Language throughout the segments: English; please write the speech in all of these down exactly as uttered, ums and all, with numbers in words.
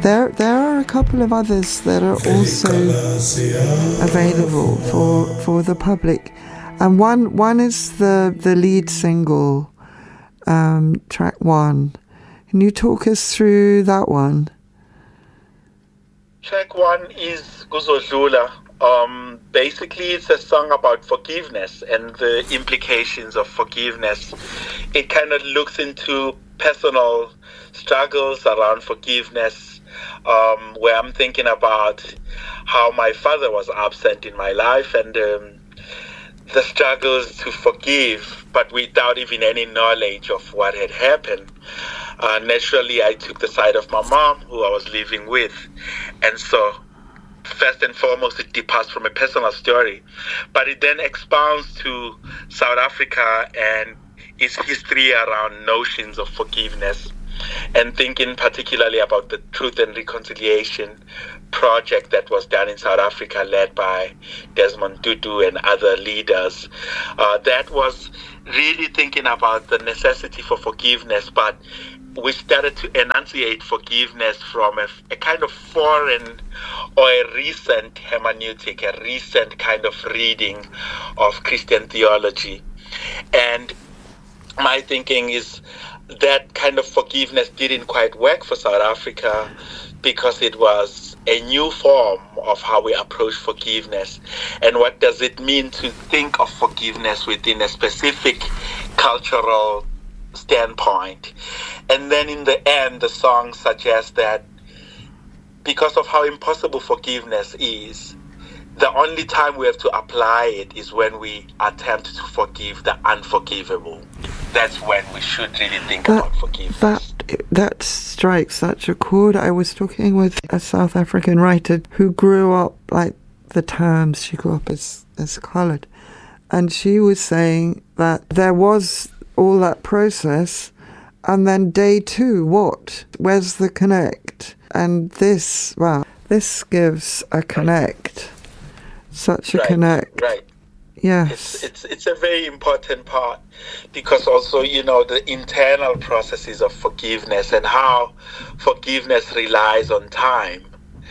There, there are a couple of others that are also available for for the public, and one one is the the lead single, um, track one. Can you talk us through that one? Track one is Kuzodlula. Um, basically, it's a song about forgiveness and the implications of forgiveness. It kind of looks into personal struggles around forgiveness, um, where I'm thinking about how my father was absent in my life and um, the struggles to forgive, but without even any knowledge of what had happened. Uh, naturally, I took the side of my mom, who I was living with. And so, first and foremost, it departs from a personal story. But it then expounds to South Africa and its history around notions of forgiveness. And thinking particularly about the Truth and Reconciliation project that was done in South Africa, led by Desmond Tutu and other leaders. Uh, that was really thinking about the necessity for forgiveness, but we started to enunciate forgiveness from a, a kind of foreign or a recent hermeneutic, a recent kind of reading of Christian theology. And my thinking is that kind of forgiveness didn't quite work for South Africa because it was a new form of how we approach forgiveness. And what does it mean to think of forgiveness within a specific cultural standpoint? And then in the end, the song suggests that because of how impossible forgiveness is, the only time we have to apply it is when we attempt to forgive the unforgivable. That's when we should really think that, about forgiveness. That, that strikes such a chord. I was talking with a South African writer who grew up like the terms, she grew up as, as coloured. And she was saying that there was all that process, and then day two, what? Where's the connect? And this, wow, this gives a connect. Such a right, connect. Right. Yes. It's, it's it's a very important part, because also, you know, the internal processes of forgiveness and how forgiveness relies on time.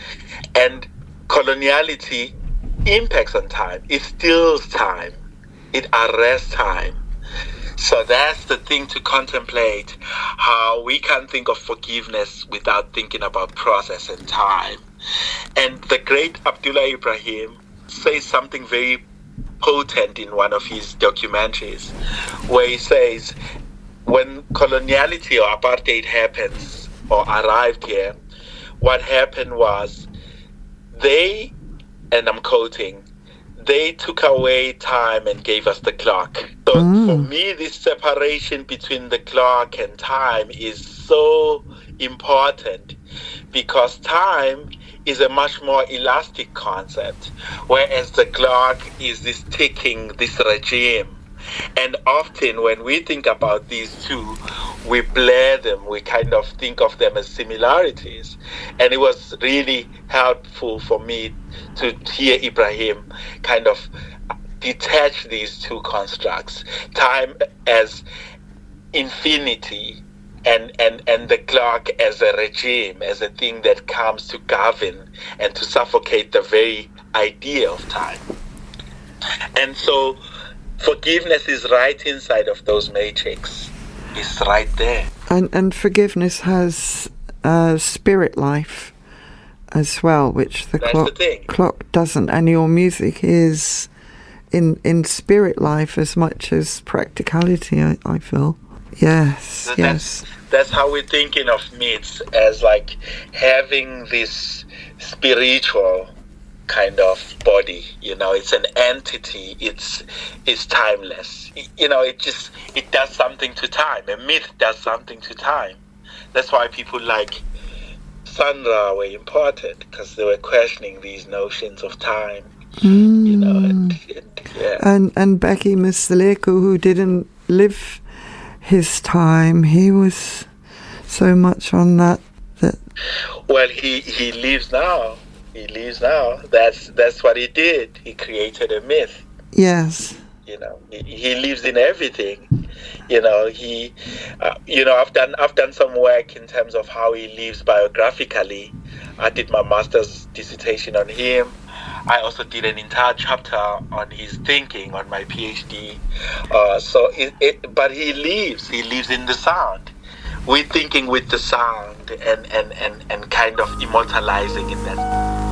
And coloniality impacts on time. It steals time. It arrests time. So that's the thing to contemplate, how we can think of forgiveness without thinking about process and time. And the great Abdullah Ibrahim says something very potent in one of his documentaries, where he says, when coloniality or apartheid happens or arrived here, what happened was they, and I'm quoting, they took away time and gave us the clock. So mm. for me, this separation between the clock and time is so important, because time is a much more elastic concept, whereas the clock is this ticking, this regime. And often when we think about these two, we blur them, we kind of think of them as similarities. And it was really helpful for me to hear Ibrahim kind of detach these two constructs, time as infinity, and, and, and the clock as a regime, as a thing that comes to govern and to suffocate the very idea of time. And so forgiveness is right inside of those matrix. It's right there. And and forgiveness has uh, spirit life as well, which the That's clock the clock doesn't. And your music is in in spirit life as much as practicality, I, I feel. Yes, so yes. That's, that's how we're thinking of myths, as like having this spiritual kind of body. You know, it's an entity. It's it's timeless. You know, it just it does something to time. A myth does something to time. That's why people like Sandra were important, because they were questioning these notions of time. Mm. You know, and, and yeah. And and Becky Mstaleko, who didn't live his time, he was so much on that that well he he lives now he lives now that's that's what he did. He created a myth. Yes. You know, he, he lives in everything. You know, he uh, you know I've done I've done some work in terms of how he lives biographically, I did my master's dissertation on him. I also did an entire chapter on his thinking on my PhD. Uh, so, it, it, but he lives. He lives in the sound. We're thinking with the sound and, and, and, and kind of immortalizing in that.